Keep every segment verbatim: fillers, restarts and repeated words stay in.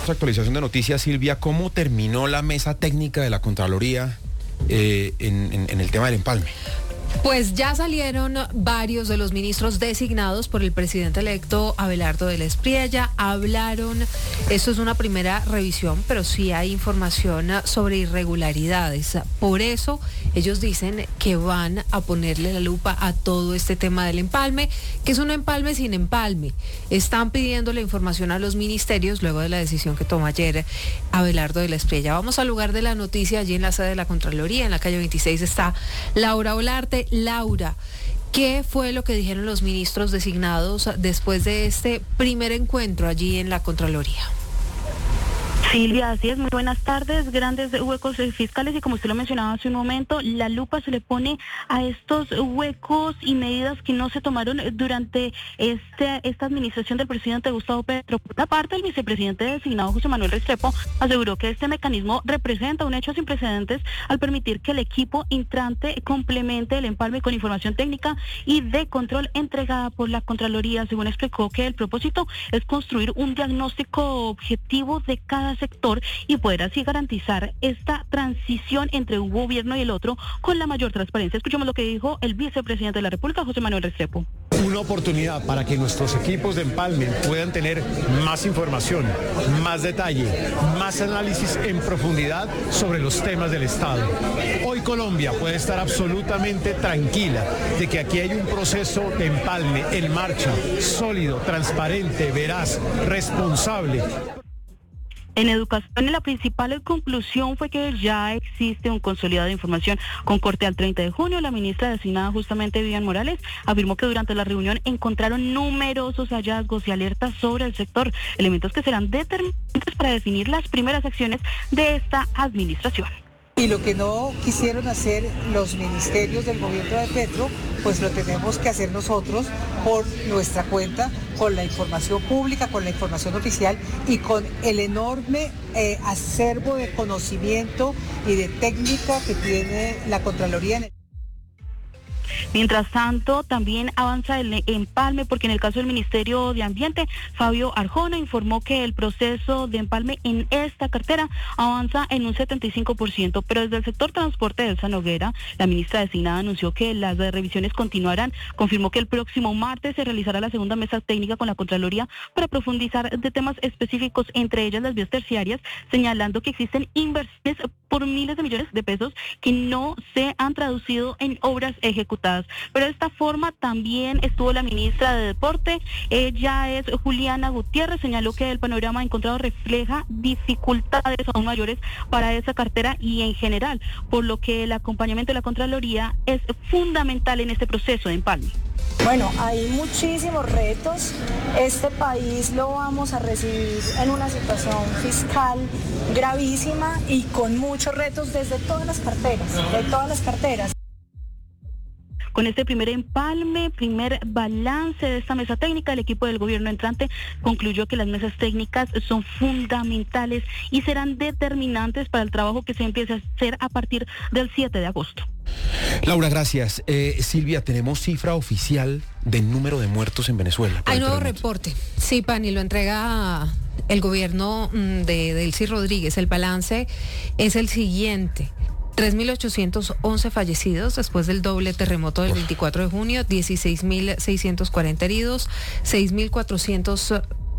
esta actualización de noticias, Silvia, ¿cómo terminó la mesa técnica de la Contraloría eh, en, en, en el tema del empalme? Pues ya salieron varios de los ministros designados por el presidente electo Abelardo del Espriella, hablaron, esto es una primera revisión, pero sí hay información sobre irregularidades. Por eso ellos dicen que van a ponerle la lupa a todo este tema del empalme, que es un empalme sin empalme. Están pidiendo la información a los ministerios luego de la decisión que tomó ayer Abelardo del Espriella. Vamos al lugar de la noticia, allí en la sede de la Contraloría, en la calle veintiséis está Laura Olarte. Laura, ¿qué fue lo que dijeron los ministros designados después de este primer encuentro allí en la Contraloría? Silvia, así es, muy buenas tardes. Grandes huecos fiscales y como usted lo mencionaba hace un momento, la lupa se le pone a estos huecos y medidas que no se tomaron durante este, esta administración del presidente Gustavo Petro. Por una parte, el vicepresidente designado José Manuel Restrepo aseguró que este mecanismo representa un hecho sin precedentes al permitir que el equipo entrante complemente el empalme con información técnica y de control entregada por la Contraloría. Según explicó que el propósito es construir un diagnóstico objetivo de cada sector y poder así garantizar esta transición entre un gobierno y el otro con la mayor transparencia. Escuchemos lo que dijo el vicepresidente de la República, José Manuel Restrepo. Una oportunidad para que nuestros equipos de empalme puedan tener más información, más detalle, más análisis en profundidad sobre los temas del Estado. Hoy Colombia puede estar absolutamente tranquila de que aquí hay un proceso de empalme en marcha, sólido, transparente, veraz, responsable. En educación, la principal conclusión fue que ya existe un consolidado de información con corte al treinta de junio. La ministra designada justamente Vivian Morales afirmó que durante la reunión encontraron numerosos hallazgos y alertas sobre el sector, elementos que serán determinantes para definir las primeras acciones de esta administración. Y lo que no quisieron hacer los ministerios del gobierno de Petro, pues lo tenemos que hacer nosotros por nuestra cuenta, con la información pública, con la información oficial y con el enorme eh, acervo de conocimiento y de técnica que tiene la Contraloría en el... Mientras tanto, también avanza el empalme porque en el caso del Ministerio de Ambiente, Fabio Arjona informó que el proceso de empalme en esta cartera avanza en un setenta y cinco por ciento, pero desde el sector transporte de Elsa Noguera, la ministra designada anunció que las revisiones continuarán. Confirmó que el próximo martes se realizará la segunda mesa técnica con la Contraloría para profundizar de temas específicos, entre ellas las vías terciarias, señalando que existen inversiones por miles de millones de pesos que no se han traducido en obras ejecutadas. Pero de esta forma también estuvo la ministra de Deporte, ella es Juliana Gutiérrez, señaló que el panorama encontrado refleja dificultades aún mayores para esa cartera y en general, por lo que el acompañamiento de la Contraloría es fundamental en este proceso de empalme. Bueno, hay muchísimos retos. Este país lo vamos a recibir en una situación fiscal gravísima y con muchos retos desde todas las carteras, de todas las carteras. Con este primer empalme, primer balance de esta mesa técnica, el equipo del gobierno entrante concluyó que las mesas técnicas son fundamentales y serán determinantes para el trabajo que se empiece a hacer a partir del siete de agosto. Laura, gracias. Eh, Silvia, ¿tenemos cifra oficial del número de muertos en Venezuela? Hay nuevo reporte. Sí, Pani, lo entrega el gobierno de Delcy Rodríguez. El balance es el siguiente. tres mil ochocientos once fallecidos después del doble terremoto del veinticuatro de junio, dieciséis mil seiscientos cuarenta heridos, seis mil cuatrocientos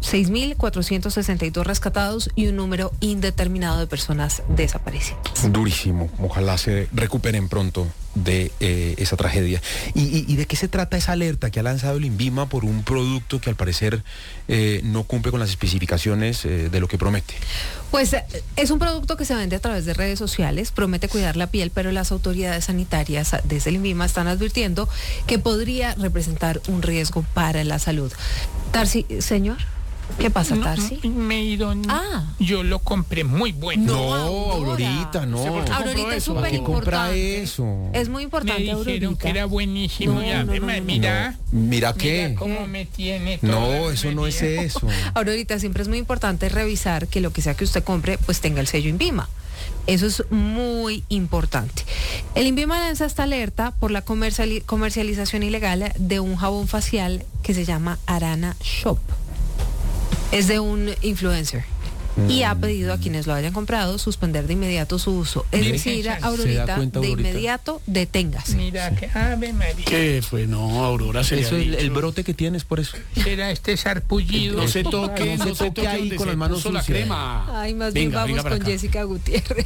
sesenta y dos rescatados y un número indeterminado de personas desaparecidas. Durísimo. Ojalá se recuperen pronto de eh, esa tragedia. ¿Y, y, ¿Y de qué se trata esa alerta que ha lanzado el INVIMA por un producto que al parecer eh, no cumple con las especificaciones eh, de lo que promete? Pues es un producto que se vende a través de redes sociales, promete cuidar la piel, pero las autoridades sanitarias desde el INVIMA están advirtiendo que podría representar un riesgo para la salud. Tarsi, señor. ¿Qué pasa, Tarsi? No, me iron. Ah. Yo lo compré muy bueno. No, no Aurorita, no. Aurorita es súper importante. Eso? Es muy importante, me dijeron Aurorita. que era buenísimo. No, ya, no, no, no, mira. No. Mira qué. Mira cómo me tiene todo. No, eso no es eso. Aurorita, siempre es muy importante revisar que lo que sea que usted compre, pues tenga el sello INVIMA. Eso es muy importante. El INVIMA lanza esta alerta por la comerciali- comercialización ilegal de un jabón facial que se llama Arana Shop. Es de un influencer y ha pedido a quienes lo hayan comprado suspender de inmediato su uso. Es Mire, decir, ¿se da Aurorita, cuenta, de Aurorita? inmediato, deténgase. Mira que Ave María. ¿Qué fue? No, Aurora se Eso, el, el brote que tienes por eso. Será este sarpullido. No se toque, No no se se toque toque ahí donde con se las manos puso la sucias. crema. Ay, más bien Venga, vamos venga para con acá. Jessica Gutiérrez.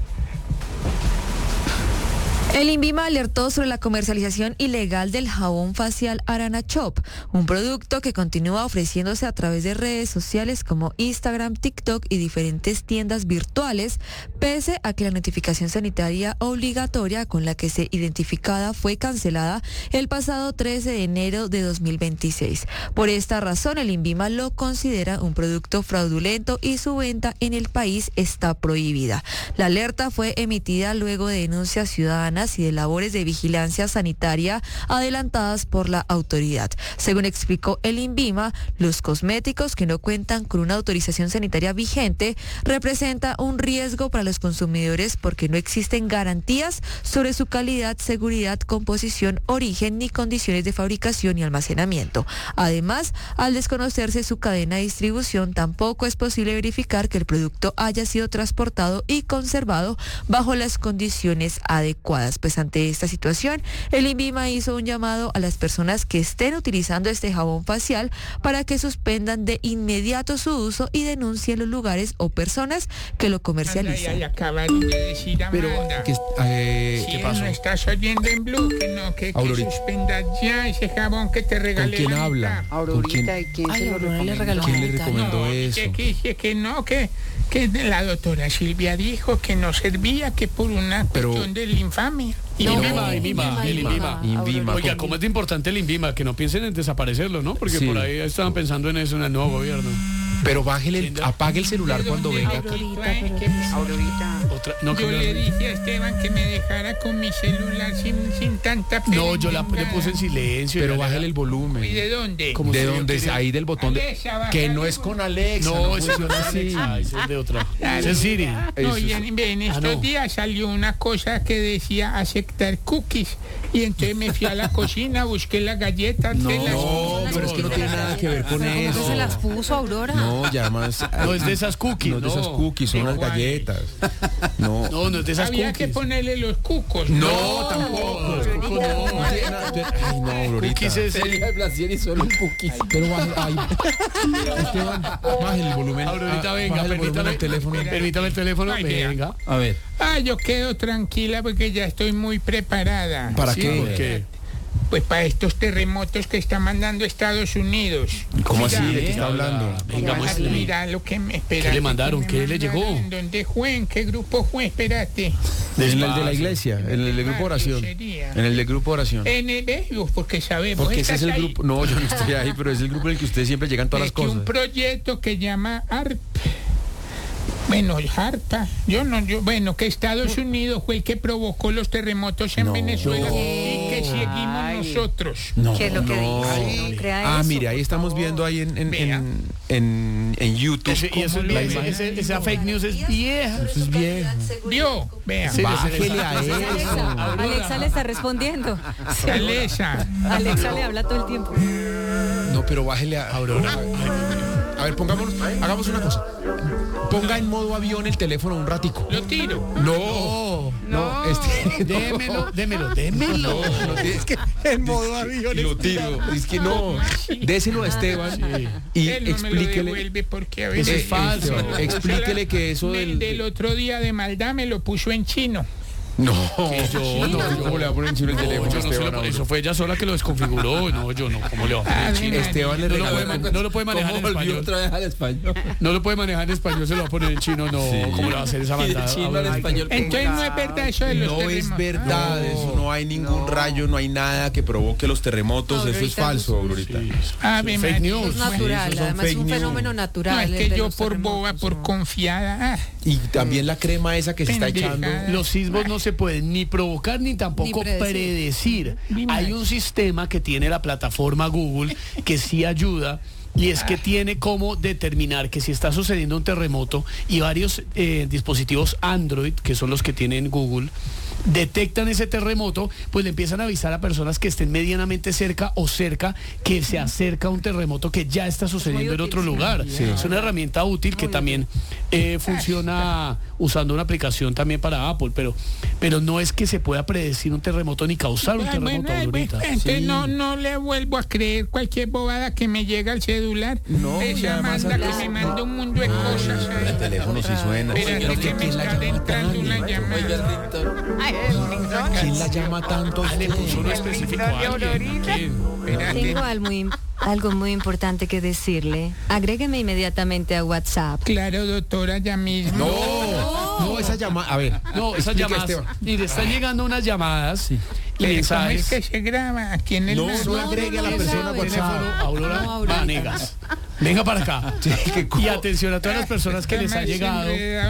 El INVIMA alertó sobre la comercialización ilegal del jabón facial Arana Shop, un producto que continúa ofreciéndose a través de redes sociales como Instagram, TikTok y diferentes tiendas virtuales, pese a que la notificación sanitaria obligatoria con la que se identificada fue cancelada el pasado trece de enero de dos mil veintiséis. Por esta razón, el INVIMA lo considera un producto fraudulento y su venta en el país está prohibida. La alerta fue emitida luego de denuncias ciudadanas y de labores de vigilancia sanitaria adelantadas por la autoridad. Según explicó el INVIMA, los cosméticos que no cuentan con una autorización sanitaria vigente representan un riesgo para los consumidores porque no existen garantías sobre su calidad, seguridad, composición, origen ni condiciones de fabricación y almacenamiento. Además, al desconocerse su cadena de distribución, tampoco es posible verificar que el producto haya sido transportado y conservado bajo las condiciones adecuadas. Pues ante esta situación, el INVIMA hizo un llamado a las personas que estén utilizando este jabón facial para que suspendan de inmediato su uso y denuncien los lugares o personas que lo comercializan. Ay, ay, acabaron de decir Pero, Amanda. que, eh, Si ¿qué él pasó? no estás oyendo en Blue, que no, que, que Aurorita. suspendas ya ese jabón que te ¿Con regalé. quién Juanita. habla? ¿Con quién, Aurorita, ¿y quién Ay, se lo Aurora le recomendó? regaló. quién le Juanita, recomendó No, eso? que, que, que, que no, que, que la doctora Silvia dijo que no servía, que por una Pero- cuestión del infame. Y No, INVIMA, INVIMA, el INVIMA. INVIMA. Oiga, ¿cómo es de importante el INVIMA? Que no piensen en desaparecerlo, ¿no? Porque Sí. por ahí estaban pensando en eso en el nuevo gobierno. Pero bájele, el- apague el celular cuando venga. Aurorita, pero- Aurorita. Otra, no, Yo que le no- dije a Esteban que me dejara con mi celular sin, sin tanta no, yo la, le perenganga. puse en silencio. Pero ya le- bájele el volumen. ¿Y de dónde? ¿Cómo ¿De se dónde? quiere? Ahí del botón de... Alexa, Que bájale. no es con Alexa. No, eso no funciona es Alexa, ese es de otra. Ese es Siri. No, Eso y es- en, en estos Ah, no. días salió una cosa que decía aceptar cookies. Y entonces me fui a la cocina, busqué las galletas. No, de las- pero es que no tiene nada que ver con ¿Cómo que eso. se las puso, Aurora? No, ya más... No es de esas cookies, No es de esas no. cookies, son ¿De unas cuáles? galletas. No, No, no es de esas Había que cookies. ponerle los cucos. no, tampoco. No, tampoco no. No tiene nada- Ay, no, Aurorita. Cookies es Pero baje, ay, Esteban, baje el volumen. Aurorita, ah, venga, baje el volumen permítame, del teléfono. permítame el teléfono, Ay, vea. venga. A ver, Ah, yo quedo tranquila porque ya estoy muy preparada. ¿para Sí, qué? ¿por qué? Pues para estos terremotos que está mandando Estados Unidos. ¿Cómo así? Mira, ¿De qué está hablando? Venga, Mira, muéstrele. mira lo que me espera. ¿Qué le mandaron? ¿Qué le llegó? ¿Dónde fue? ¿En qué grupo fue? Espérate. En el de la Despacio. iglesia, en el de grupo oración. Sería. En el de grupo oración. En el de ellos, porque sabemos. Porque ese es el ¿estás ahí? grupo. No, yo no estoy ahí, pero es el grupo en el que ustedes siempre llegan todas Es las que cosas. un proyecto que llama ARP. Bueno, ARPA. Yo no, yo, bueno, que Estados Unidos fue el que provocó los terremotos en No. Venezuela No. y que seguimos Ay. nosotros. No, ¿Qué es lo que no. dice? No crea Ah, eso, mire, ahí por estamos favor. viendo ahí en, en, Vea. en, en, en YouTube. Ese- y eso es la bien, imagen. ese- esa fake news es vieja. Eso es viejo. Vio, vea. Sí, Bájele a eso. Alexa le está respondiendo. Alexa. Alexa le habla todo el tiempo. No, pero bájele a Aurora. A ver, pongámonos, hagamos una cosa. Ponga en modo avión el teléfono un ratico. Lo tiro. No, no, este, Démelo, démelo, démelo. No, no, es que en modo avión lo tiro. Es que no, déselo a Esteban y Él no me lo explíquele. devuelve porque a Eso veces es falso. me lo puso Explíquele la- que eso el del- del otro día de maldad me lo puso en chino. No, yo no, yo- ¿cómo le va a poner en chino el No, teléfono? yo no se Esteban, lo- ahora? eso fue ella sola que lo desconfiguró. No, yo no. ¿Cómo le va a poner en chino? Esteban le No lo regaló. puede, man- no lo puede manejar en ¿Cómo volvió español. otra vez al español? No lo puede manejar en español, se lo va a poner en chino. No, ¿cómo le va a hacer esa bandada? Entonces no es verdad eso de los No es terremotos. verdad, eso no hay ningún rayo, no hay nada que provoque los terremotos, eso es Aurorita, falso, Aurorita. Ave Fake María. news. Es natural, Sí, esos son además es fake un news. fenómeno No, natural. es el que de yo los por terremotos, boba, por ¿no? confiada. ah, Y también la crema esa que se está Pendeja. echando. Los sismos no se pueden ni provocar ni tampoco Ni predecir. predecir. Ni Hay más. un sistema que tiene la plataforma Google que sí ayuda. Y es que tiene cómo determinar que si está sucediendo un terremoto y varios eh, dispositivos Android, que son los que tienen Google, detectan ese terremoto, pues le empiezan a avisar a personas que estén medianamente cerca o cerca que se acerca un terremoto que ya está sucediendo en otro lugar. Sí. Es una herramienta útil que también eh, funciona usando una aplicación también para Apple, pero, pero no es que se pueda predecir un terremoto ni causar un terremoto ahorita. Entonces sí. no, no le vuelvo a creer cualquier bobada que me llega al celular. No, ella manda que me manda un mundo de cosas. Ay, el teléfono sí suena. Espérate que me está entrando una llamada. ¿Quién la llama tanto? Le puso uno específico a alguien. Tengo algo muy, algo muy importante que decirle. Agrégueme inmediatamente a WhatsApp. Claro, doctora, ya mismo. No, no, esa llamada, a ver. No, esas llamadas. Y le están llegando unas llamadas. Sí. Y mensajes. ¿Cómo es que se graba? ¿Aquí en el No, no agregue a la persona por WhatsApp. Aurora no, Vanegas. Venga para acá. Sí, y atención a todas las personas que les ha llegado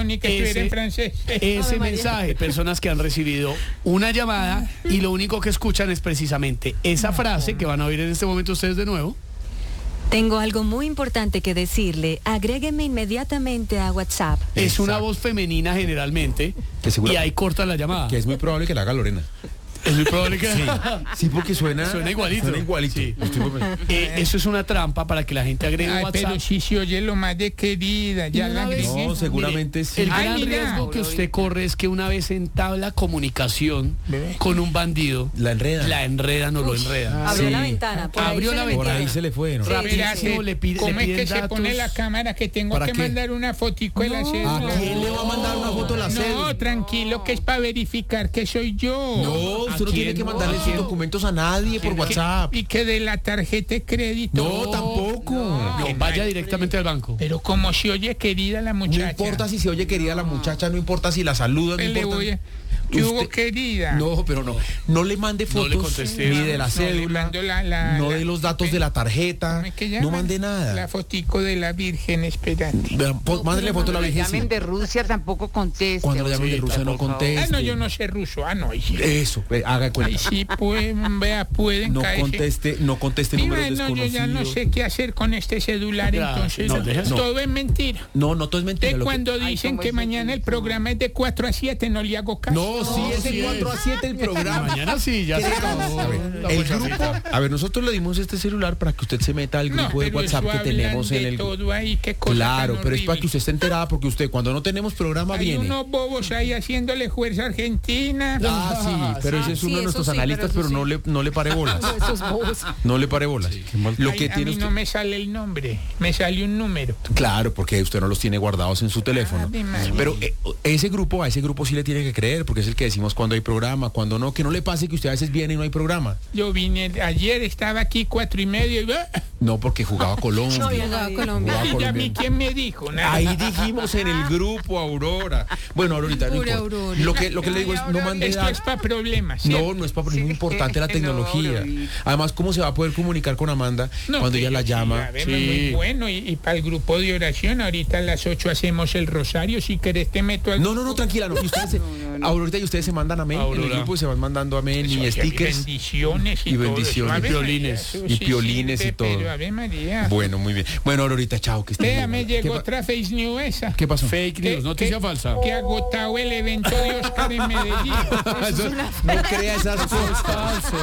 ese, ese mensaje. Personas que han recibido una llamada y lo único que escuchan es precisamente esa frase que van a oír en este momento ustedes de nuevo. Tengo algo muy importante que decirle. Agrégueme inmediatamente a WhatsApp. Es Exacto. Una voz femenina generalmente y ahí corta la llamada. Que es muy probable que la haga Lorena. Es muy probable que... Sí, sí, porque suena... Suena igualito. Suena igualito. Sí. Eh, eso es una trampa para que la gente agregue Ay, WhatsApp. Pero si se oye lo más de querida, ya la agregué. No, seguramente Mire, sí. El Ay, gran mira. riesgo que usted corre es que una vez entabla comunicación Bebé. con un bandido, la enreda. La enreda, no lo enreda. Abrió Sí. la ventana. Por Abrió ahí la se ventana. Por ahí se le fue, ¿no? Sí, Rapidísimo le pide, ¿Cómo le es que piden se datos. pone la cámara que tengo ¿Para que qué? mandar una fotico de la ¿A cédula? quién le va a mandar una foto de la cédula? No, tranquilo, que es para verificar que soy yo. No, usted no tiene quién? que mandarle ¿A sus quién? documentos a nadie por Que- WhatsApp. Y que de la tarjeta de crédito. No, tampoco. No, vaya directamente al banco. Pero como se oye querida la No muchacha. importa si se oye querida la muchacha, no importa si la saluda, no Pues le importa. voy a- ¿Qué hubo, Usted- querida? No, pero no. No le mande No le fotos contesté. ni de la No, le cédula, mando la- la- no la- de los datos de la tarjeta, ¿Cómo es que no llama? mande La nada. fotico de la Virgen, espérate. Vean, po- Mándele foto a la Cuando le Virgen. llamen sí. de Rusia tampoco conteste. Cuando le llamen Sí, de Rusia no tampoco. Ah, conteste. no, yo no sé ruso. Ah, no, ahí sí. Eso, ve, haga Ahí cuenta. sí pueden, vea, pueden No caerse. conteste, no conteste Mira, números no, yo desconocidos. ya no sé qué hacer con este celular, Gracias. entonces No, no, deja- no. todo es mentira. No, no todo es mentira. De lo que- cuando Ay, dicen ¿cómo que es mañana el eso? programa es de cuatro a siete, no le hago caso. No, sí, es de sí cuatro es. a siete el programa. Mañana sí, ya se acabó. A ver, la el muchachita. grupo, a ver, nosotros le dimos este celular para que usted se meta al No, grupo de pero WhatsApp eso que hablan tenemos de en el todo ahí, qué cosa Claro, tan pero es para horrible. que usted esté enterada porque usted cuando no tenemos programa Hay viene. unos bobos ahí haciéndole fuerza a Argentina. Ah, sí, pero ese es sí, uno de eso nuestros sí, analistas, pero pero, eso no sí. le no le pare bolas. Esos bobos. No le pare bolas. Lo Ay, que a tiene mí usted no me sale el nombre, me sale un número. Claro, porque usted no los tiene guardados en su teléfono. Ave María. Pero eh, ese grupo, a ese grupo sí le tiene que creer, porque es el que decimos cuando hay programa, cuando no, que no le pase que usted a veces viene y no hay programa. Yo vine, ayer estaba aquí cuatro y medio y, ¡ah! No, porque jugaba Colombia. No, jugaba Colombia. Jugaba y a mí Colombia. quién me dijo, nada. Ahí dijimos en el grupo, Aurora. Bueno, Aurorita, no Pura importa. Aurora. Lo que, lo que le digo es, no mande Esto datos. es para problemas. No, ¿cierto? no es para es muy importante la No, tecnología. Aurorita. Además, ¿cómo se va a poder comunicar con Amanda No, cuando que ella la sí, llama? a ver, Sí. muy bueno, y, y para el grupo de oración, ahorita a las ocho hacemos el rosario, si querés te meto al... No, no, no, tranquila, no. Y ustedes se, Aurorita y ustedes se mandan amén en el Aurora. grupo y se van mandando amén Eso, y hay stickers. bendiciones y, y todo eso. bendiciones. Ave Y piolines. María, eso Y sí piolines y sirve, todo. pero Ave María. Bueno, muy bien. Bueno, Aurorita, chao, que esté Vea, bien. me ¿Qué llegó pa- otra face news esa. ¿Qué pasó? Fake Que- news, noticia que- falsa. Que agotado el evento de Oscar en Medellín. Eso- no crea esas cosas. Falso.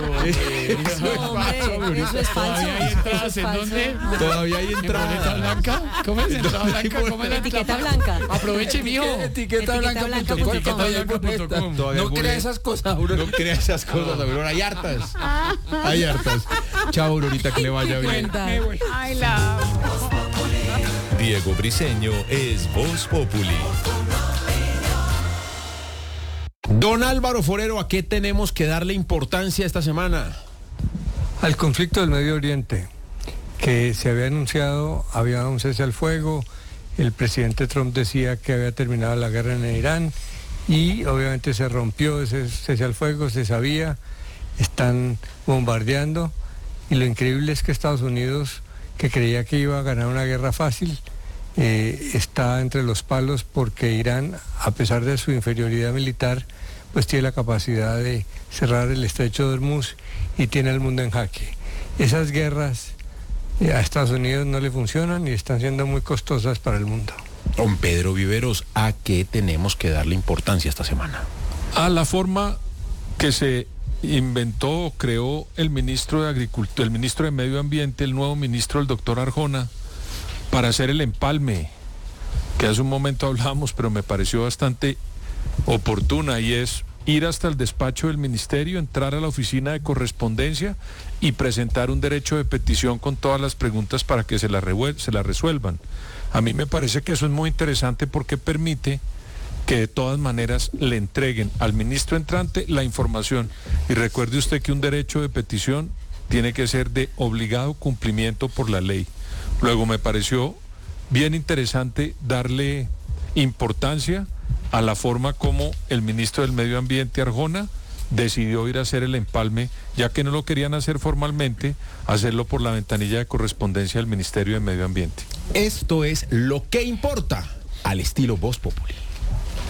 Eso es Hombre, eso es falso. ¿Todavía hay Eso entradas es en falso. dónde? Todavía hay ¿En boleta entrada. blanca? ¿Cómo es entrada blanca? ¿Cómo es la Etiqueta entrada? blanca. Aproveche, mijo. Etiqueta blanca punto com. Etiqueta blanca punto com. Todavía No hay crea boletas. esas cosas, Aurora. No crea esas cosas, Aurora. Hay hartas. Hay hartas. Chao, Aurorita, que le vaya bien. Me voy. Ay, la amo. Diego Briseño es Voz Populi. Don Álvaro Forero, ¿a qué tenemos que darle importancia esta semana? Al conflicto del Medio Oriente, que se había anunciado, había un cese al fuego, el presidente Trump decía que había terminado la guerra en Irán y obviamente se rompió ese cese al fuego, se sabía, están bombardeando y lo increíble es que Estados Unidos, que creía que iba a ganar una guerra fácil, eh, está entre los palos porque Irán, a pesar de su inferioridad militar, pues tiene la capacidad de cerrar el estrecho de Hormuz y tiene el mundo en jaque. Esas guerras eh, a Estados Unidos no le funcionan y están siendo muy costosas para el mundo. Don Pedro Viveros, ¿a qué tenemos que darle importancia esta semana? a la forma que se inventó, creó el ministro de Agricultura, el ministro de Medio Ambiente, el nuevo ministro, el doctor Arjona, para hacer el empalme, que hace un momento hablábamos, pero me pareció bastante oportuna, y es ir hasta el despacho del ministerio, entrar a la oficina de correspondencia y presentar un derecho de petición con todas las preguntas para que se la, se la resuelvan. A mí me parece que eso es muy interesante porque permite que de todas maneras le entreguen al ministro entrante la información. Y recuerde usted que un derecho de petición tiene que ser de obligado cumplimiento por la ley. Luego me pareció bien interesante darle importancia a la forma como el ministro del Medio Ambiente, Arjona, decidió ir a hacer el empalme, ya que no lo querían hacer formalmente, hacerlo por la ventanilla de correspondencia del Ministerio de Medio Ambiente. Esto es Lo que importa, al estilo Voz Populi.